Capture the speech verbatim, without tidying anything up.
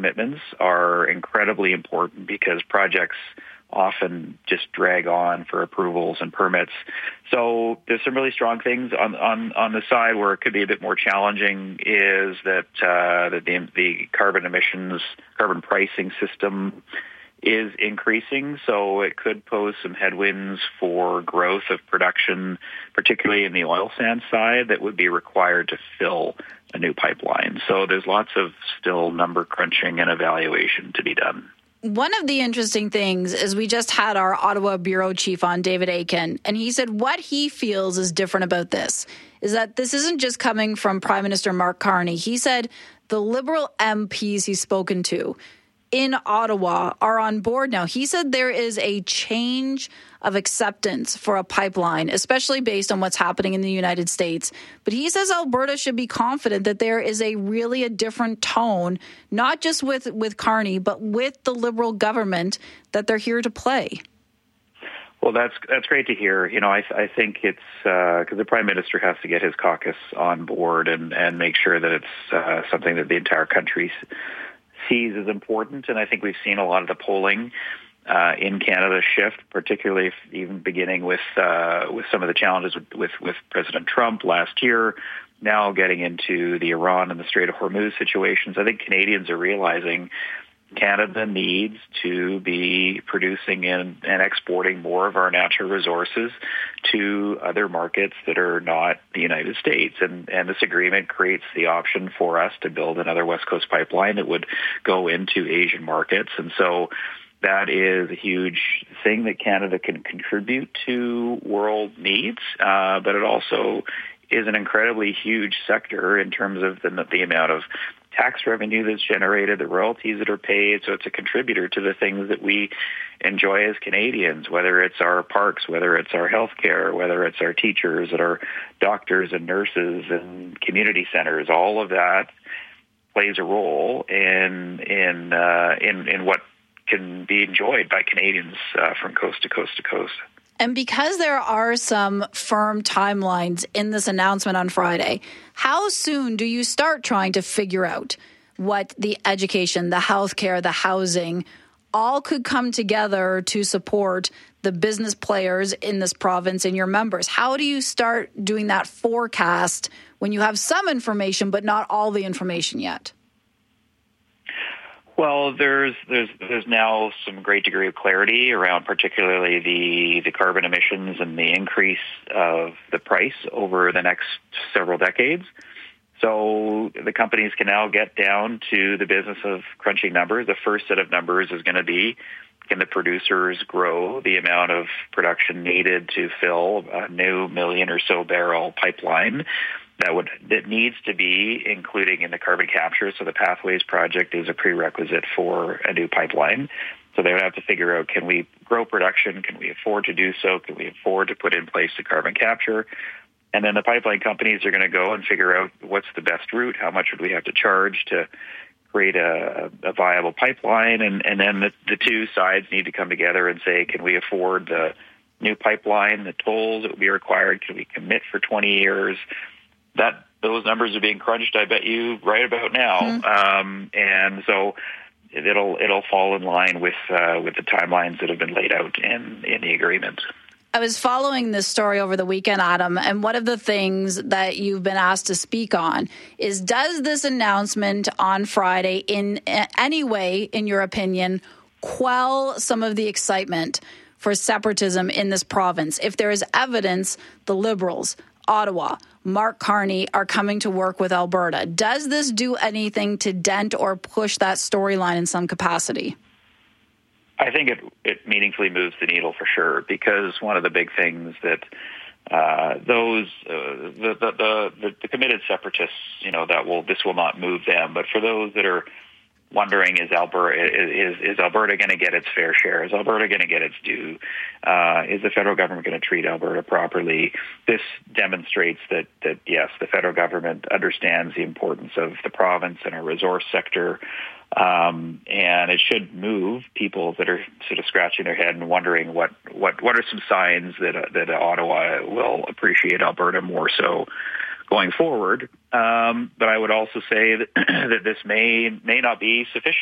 commitments are incredibly important because projects often just drag on for approvals and permits. So there's some really strong things on on, on the side where it could be a bit more challenging is that, uh, that the, the carbon emissions, carbon pricing system is increasing, so it could pose some headwinds for growth of production, particularly in the oil sands side, that would be required to fill a new pipeline. So there's lots of still number crunching and evaluation to be done. One of the interesting things is we just had our Ottawa bureau chief on, David Akin, and he said what he feels is different about this is that this isn't just coming from Prime Minister Mark Carney. He said the Liberal M Ps he's spoken to in Ottawa are on board now. He said there is a change of acceptance for a pipeline, especially based on what's happening in the United States. But he says Alberta should be confident that there is a really a different tone, not just with, with Carney, but with the Liberal government that they're here to play. Well, that's that's great to hear. You know, I I think it's because uh, the Prime Minister has to get his caucus on board and, and make sure that it's uh, something that the entire country sees as important. And I think we've seen a lot of the polling uh, in Canada shift, particularly if even beginning with uh, with some of the challenges with, with, with President Trump last year, now getting into the Iran and the Strait of Hormuz situations. I think Canadians are realizing Canada needs to be producing and, and exporting more of our natural resources to other markets that are not the United States. And, and this agreement creates the option for us to build another West Coast pipeline that would go into Asian markets. And so that is a huge thing that Canada can contribute to world needs, uh, but it also is an incredibly huge sector in terms of the, the amount of tax revenue that's generated, the royalties that are paid. So it's a contributor to the things that we enjoy as Canadians, whether it's our parks, whether it's our healthcare, whether it's our teachers and our doctors and nurses and community centers. All of that plays a role in in uh, in, in what can be enjoyed by Canadians uh, from coast to coast to coast. And because there are some firm timelines in this announcement on Friday, how soon do you start trying to figure out what the education, the healthcare, the housing, all could come together to support the business players in this province and your members? How do you start doing that forecast when you have some information but not all the information yet? Well, there's there's there's now some great degree of clarity around particularly the, the carbon emissions and the increase of the price over the next several decades. So the companies can now get down to the business of crunching numbers. The first set of numbers is going to be, can the producers grow the amount of production needed to fill a new million or so barrel pipeline? That would that needs to be including in the carbon capture. So the Pathways project is a prerequisite for a new pipeline. So they would have to figure out, can we grow production? Can we afford to do so? Can we afford to put in place the carbon capture? And then the pipeline companies are going to go and figure out what's the best route, how much would we have to charge to create a, a viable pipeline. And, and then the, the two sides need to come together and say, can we afford the new pipeline, the tolls that would be required? Can we commit for twenty years? That those numbers are being crunched, I bet you, right about now, mm-hmm. um, and so it'll it'll fall in line with uh, with the timelines that have been laid out in in the agreement. I was following this story over the weekend, Adam, and one of the things that you've been asked to speak on is: does this announcement on Friday, in any way, in your opinion, quell some of the excitement for separatism in this province? If there is evidence, the Liberals, Ottawa, Mark Carney are coming to work with Alberta. Does this do anything to dent or push that storyline in some capacity? I think it, it meaningfully moves the needle for sure, because one of the big things that uh, those uh, the, the, the the committed separatists, you know, that will this will not move them. But for those that are wondering, is Alberta is is Alberta going to get its fair share? Is Alberta going to get its due? Uh, is the federal government going to treat Alberta properly? This demonstrates that that yes, the federal government understands the importance of the province and our resource sector, um, and it should move people that are sort of scratching their head and wondering what what what are some signs that uh, that Ottawa will appreciate Alberta more so going forward. Um, but I would also say that, that this may may not be sufficient.